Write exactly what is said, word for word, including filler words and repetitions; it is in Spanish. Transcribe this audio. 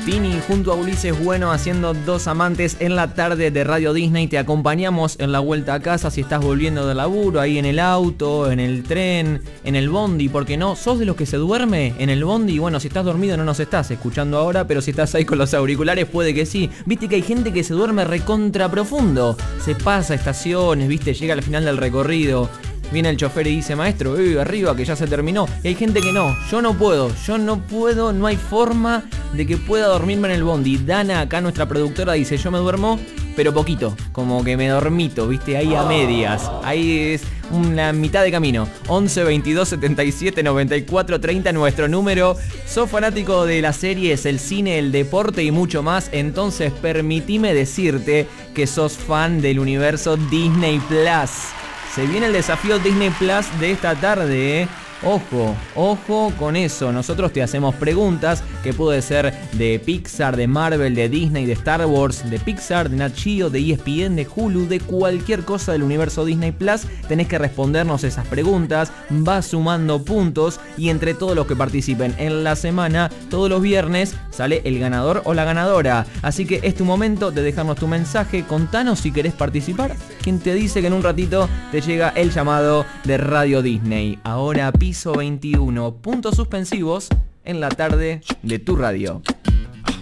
Tini junto a Ulises Bueno haciendo Dos Amantes en la tarde de Radio Disney. Te acompañamos en la vuelta a casa si estás volviendo del laburo, ahí en el auto, en el tren, en el bondi, porque no, sos de los que se duerme en el bondi. Bueno, si estás dormido no nos estás escuchando ahora, pero si estás ahí con los auriculares puede que sí. Viste que hay gente que se duerme recontra profundo, se pasa estaciones, viste, llega al final del recorrido. Viene el chofer y dice, maestro, uy, arriba, que ya se terminó. Y hay gente que no, yo no puedo, yo no puedo, no hay forma de que pueda dormirme en el bondi. Dana, acá nuestra productora, dice, yo me duermo, pero poquito, como que me dormito, viste, ahí a medias. Ahí es una mitad de camino. once, veintidós, setenta y siete, noventa y cuatro, treinta, nuestro número. ¿Sos fanático de las series, el cine, el deporte y mucho más? Entonces permitime decirte que sos fan del universo Disney Plus. Se viene el desafío Disney Plus de esta tarde, ¿eh? Ojo, ojo con eso. Nosotros te hacemos preguntas que puede ser de Pixar, de Marvel, de Disney, de Star Wars, de Pixar, de Nat Geo, de E S P N, de Hulu, de cualquier cosa del universo Disney Plus. Tenés que respondernos esas preguntas, vas sumando puntos y entre todos los que participen en la semana, todos los viernes, sale el ganador o la ganadora. Así que es tu momento de dejarnos tu mensaje, contanos si querés participar. ¿Quién te dice que en un ratito te llega el llamado de Radio Disney? Ahora Piso veintiuno, puntos suspensivos en la tarde de tu radio.